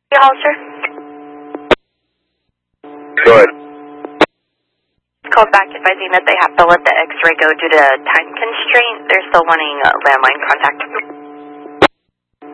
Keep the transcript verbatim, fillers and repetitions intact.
Hollister? Go ahead. Called back advising that they have to let the x-ray go due to time constraint. They're still wanting uh, landline contact.